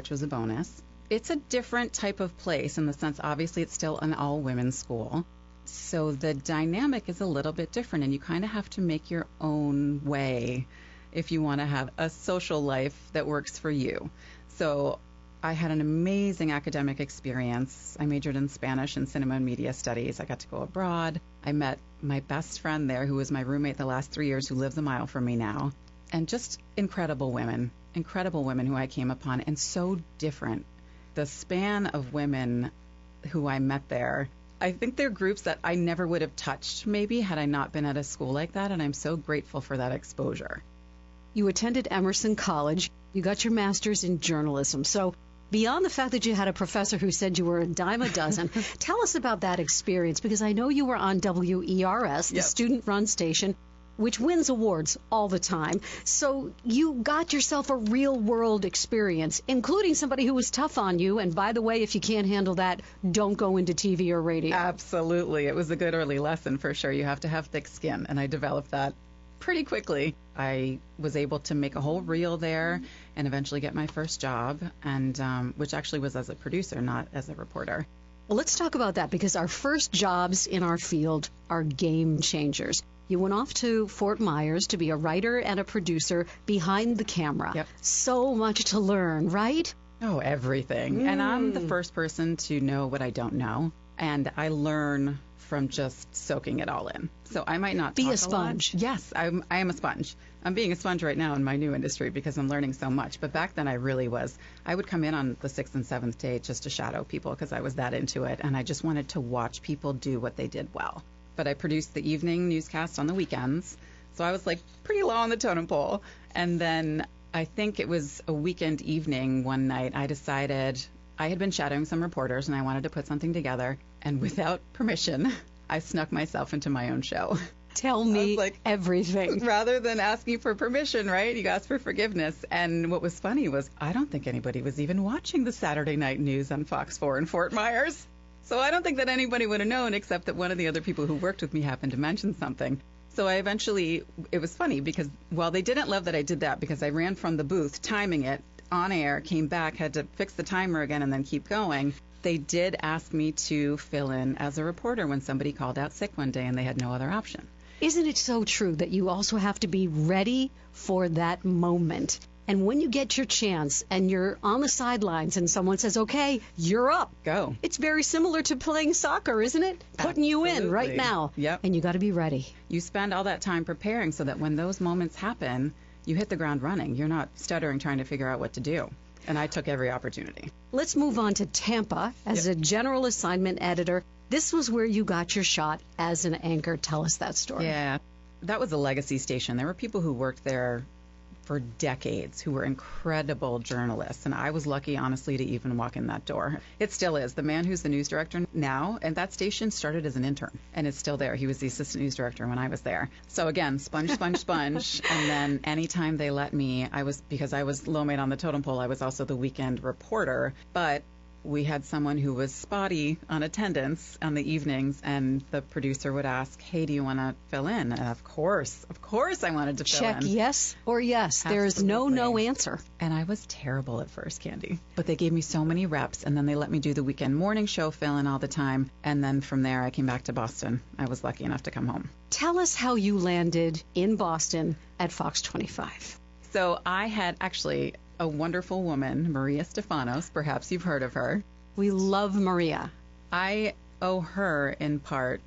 which was a bonus. It's a different type of place in the sense, obviously, it's still an all-women's school. So the dynamic is a little bit different, and you kind of have to make your own way if you want to have a social life that works for you. So I had an amazing academic experience. I majored in Spanish and cinema and media studies. I got to go abroad. I met my best friend there, who was my roommate the last 3 years, who lives a mile from me now. And just incredible women who I came upon, and so different. The span of women who I met there, I think they're groups that I never would have touched, maybe, had I not been at a school like that, and I'm so grateful for that exposure. You attended Emerson College. You got your master's in journalism. So beyond the fact that you had a professor who said you were a dime a dozen, tell us about that experience, because I know you were on WERS, the student-run station, which wins awards all the time. So you got yourself a real-world experience, including somebody who was tough on you. And by the way, if you can't handle that, don't go into TV or radio. Absolutely. It was a good early lesson for sure. You have to have thick skin, and I developed that pretty quickly. I was able to make a whole reel there and eventually get my first job, and which actually was as a producer, not as a reporter. Well, let's talk about that, because our first jobs in our field are game changers. You went off to Fort Myers to be a writer and a producer behind the camera. Yep. So much to learn, right? Oh, everything. And I'm the first person to know what I don't know. And I learn from just soaking it all in. So I might not be a sponge. Yes, I am a sponge. I'm being a sponge right now in my new industry because I'm learning so much. But back then I really was. I would come in on the 6th and 7th day just to shadow people because I was that into it. And I just wanted to watch people do what they did well. But I produced the evening newscast on the weekends. So I was like pretty low on the totem pole. And then I think it was a weekend evening one night, I decided I had been shadowing some reporters and I wanted to put something together. And without permission, I snuck myself into my own show. Tell me everything. Rather than asking for permission, right? You ask for forgiveness. And what was funny was I don't think anybody was even watching the Saturday night news on Fox 4 in Fort Myers. So I don't think that anybody would have known, except that one of the other people who worked with me happened to mention something. So I eventually, it was funny because while they didn't love that I did that because I ran from the booth, timing it, on air, came back, had to fix the timer again and then keep going, they did ask me to fill in as a reporter when somebody called out sick one day and they had no other option. Isn't it so true that you also have to be ready for that moment? And when you get your chance and you're on the sidelines and someone says, okay, you're up. Go. It's very similar to playing soccer, isn't it? Putting you in right now. Yep. And you got to be ready. You spend all that time preparing so that when those moments happen, you hit the ground running. You're not stuttering trying to figure out what to do. And I took every opportunity. Let's move on to Tampa as a general assignment editor. This was where you got your shot as an anchor. Tell us that story. Yeah, that was a legacy station. There were people who worked there for decades who were incredible journalists, and I was lucky, honestly, to even walk in that door. It still is. The man who's the news director now, and that station started as an intern, and it's still there. He was the assistant news director when I was there. So again, sponge. And then anytime they let me, because I was low mate on the totem pole, I was also the weekend reporter, but we had someone who was spotty on attendance on the evenings, and the producer would ask, hey, do you want to fill in? And of course I wanted to fill in. Check yes or yes. Absolutely. There is no answer. And I was terrible at first, Candy. But they gave me so many reps, and then they let me do the weekend morning show fill in all the time. And then from there, I came back to Boston. I was lucky enough to come home. Tell us how you landed in Boston at Fox 25. So I had actually a wonderful woman, Maria Stefanos. Perhaps you've heard of her. We love Maria. I owe her, in part,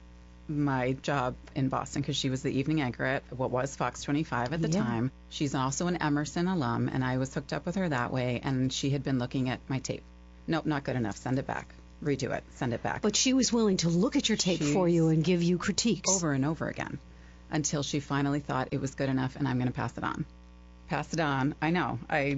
my job in Boston because she was the evening anchor at what was Fox 25 at the time. She's also an Emerson alum, and I was hooked up with her that way, and she had been looking at my tape. Nope, not good enough. Send it back. Redo it. Send it back. But she was willing to look at your tape for you and give you critiques. Over and over again until she finally thought it was good enough, and I'm going to pass it on. Pass it on. I know. I